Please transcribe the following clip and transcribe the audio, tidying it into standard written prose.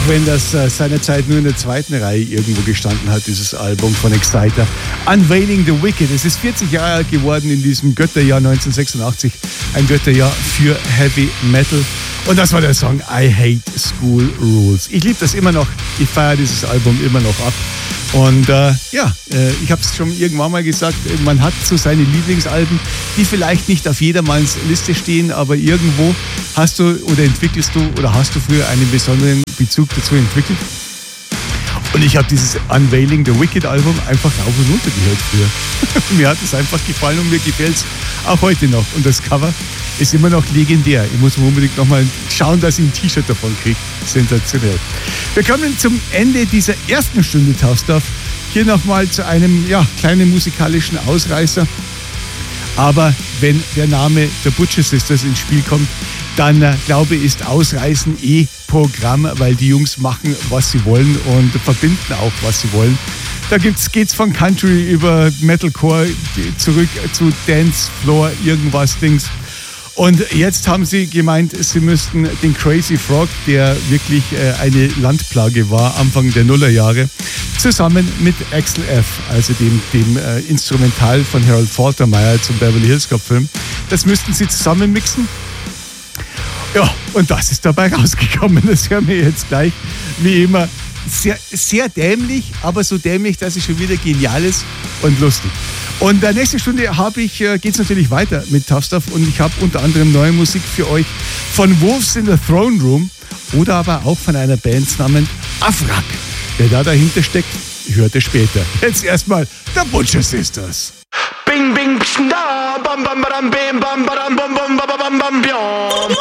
wenn das seinerzeit nur in der zweiten Reihe irgendwo gestanden hat, dieses Album von Exciter. Unveiling the Wicked. Es ist 40 Jahre alt geworden in diesem Götterjahr 1986. Ein Götterjahr für Heavy Metal. Und das war der Song I Hate School Rules. Ich liebe das immer noch. Ich feiere dieses Album immer noch ab. Und ich habe es schon irgendwann mal gesagt, man hat so seine Lieblingsalben, die vielleicht nicht auf jedermanns Liste stehen, aber irgendwo hast du oder entwickelst du oder hast du früher einen besonderen Bezug dazu entwickelt. Und ich habe dieses Unveiling the Wicked Album einfach rauf und runter gehört früher. Mir hat es einfach gefallen und mir gefällt es auch heute noch. Und das Cover ist immer noch legendär. Ich muss unbedingt nochmal schauen, dass ich ein T-Shirt davon kriege. Sensationell. Wir kommen zum Ende dieser ersten Stunde Tauffstuff. Hier nochmal zu einem kleinen musikalischen Ausreißer. Aber wenn der Name der Butcher Sisters ins Spiel kommt, dann glaube ich, ist Ausreißen Programm, weil die Jungs machen, was sie wollen und verbinden auch, was sie wollen. Da geht's von Country über Metalcore zurück zu Dance Floor, irgendwas Dings. Und jetzt haben sie gemeint, sie müssten den Crazy Frog, der wirklich eine Landplage war, Anfang der Nullerjahre, zusammen mit Axel F., also dem Instrumental von Harold Faltermeyer zum Beverly Hills Cop Film, das müssten sie zusammen mixen. Ja, und das ist dabei rausgekommen. Das hören wir jetzt gleich, wie immer. Sehr, sehr dämlich, aber so dämlich, dass es schon wieder genial ist und lustig. Und in der nächsten Stunde geht es natürlich weiter mit Tauffstuff und ich habe unter anderem neue Musik für euch von Wolves in the Throne Room oder aber auch von einer Band namens Afrak. Wer da dahinter steckt, hört ihr später. Jetzt erstmal The Butcher Sisters. Bing, bing, da, bam, bam, bam, bam, bam, bam, bam, bam, bam, bam, bam, bam,